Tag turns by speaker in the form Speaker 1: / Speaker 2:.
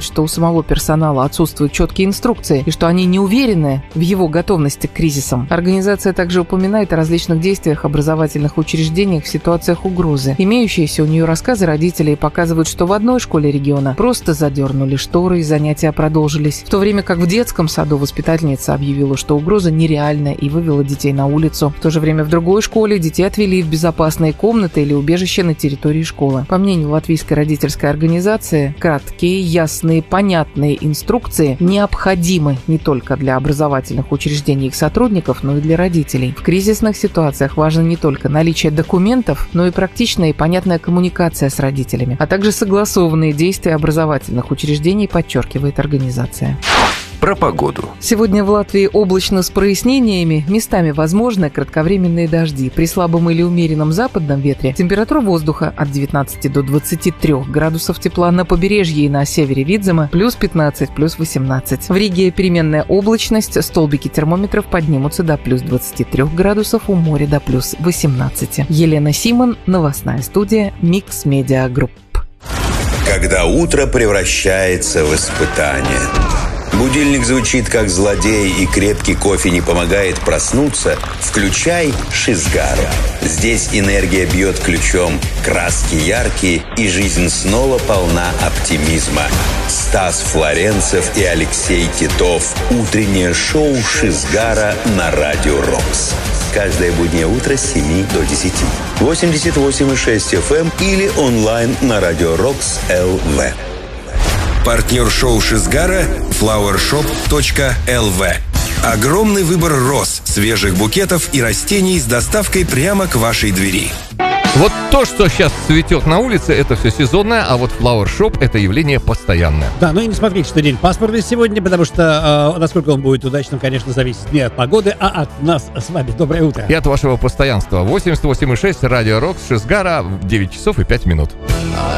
Speaker 1: что у самого персонала отсутствуют четкие инструкции и что они не уверены в его готовности к кризисам. Организация также упоминает о различных действиях образовательных учреждениях в ситуациях угрозы. Имеющиеся у нее рассказы родителей показывают, что в одной школе региона просто задернули шторы и занятия продолжились, в то время как в детском саду воспитательница объявила, что угроза нереальная и вывела детей на улицу. В то же время в другой школе детей отвели в безопасные комнаты или убежища на территории школы. По мнению Латвийской родительской организации, краткие, ясные, понятные инструкции необходимы не только для образовательных учреждений и их сотрудников, но и для родителей. В кризисных ситуациях важно не только наличие документов, но и практичная и понятная коммуникация с родителями, а также согласованные действия образовательных учреждений, подчеркивает организация.
Speaker 2: Про погоду.
Speaker 1: Сегодня в Латвии облачно с прояснениями, местами возможны кратковременные дожди. При слабом или умеренном западном ветре температура воздуха от 19 до 23 градусов тепла, на побережье и на севере Видзема плюс 15, плюс 18. В Риге переменная облачность, столбики термометров поднимутся до плюс 23 градусов, у моря до плюс 18. Елена Симон, новостная студия Mix Media Group.
Speaker 3: Когда утро превращается в испытание. Будильник звучит как злодей, и крепкий кофе не помогает проснуться. Включай Шизгару. Здесь энергия бьет ключом, краски яркие, и жизнь снова полна оптимизма. Стас Флоренцев и Алексей Титов. Утреннее шоу Шизгара на Радио Рокс. Каждое буднее утро с 7 до 10. 88,6 FM или онлайн на Радио Рокс ЛВ.
Speaker 2: Партнер шоу Шизгара – flowershop.lv. Огромный выбор роз, свежих букетов и растений с доставкой прямо к вашей двери.
Speaker 4: Вот то, что сейчас цветет на улице, это все сезонное, а вот Flower Shop – это явление постоянное.
Speaker 5: Да, ну и не смотрите, что день пасмурный сегодня, потому что насколько он будет удачным, конечно, зависит не от погоды, а от нас с вами. Доброе утро.
Speaker 4: И от вашего постоянства. 88,6 Радио Рокс, Шизгара, 9 часов и 5 минут.